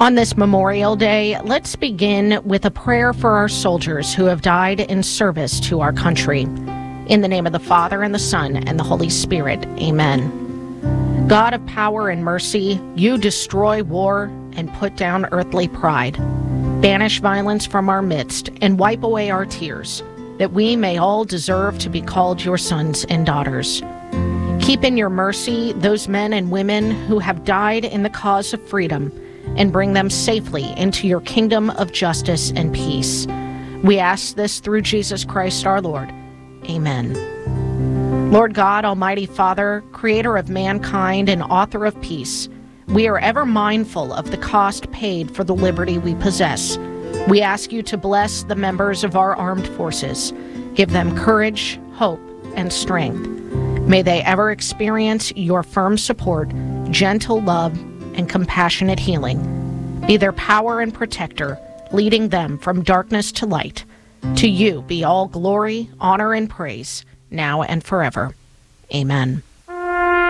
On this Memorial Day, let's begin with a prayer for our soldiers who have died in service to our country. In the name of the Father, and the Son, and the Holy Spirit. Amen. God of power and mercy, you destroy war and put down earthly pride. Banish violence from our midst and wipe away our tears, that we may all deserve to be called your sons and daughters. Keep in your mercy those men and women who have died in the cause of freedom, and bring them safely into your kingdom of justice and peace. We ask this through Jesus Christ our Lord. Amen. Lord God, Almighty Father, creator of mankind and author of peace, we are ever mindful of the cost paid for the liberty we possess. We ask you to bless the members of our armed forces. Give them courage, hope, and strength. May they ever experience your firm support, gentle love, and compassionate healing. Be their power and protector, leading them from darkness to light. To you be all glory, honor, and praise, now and forever. Amen.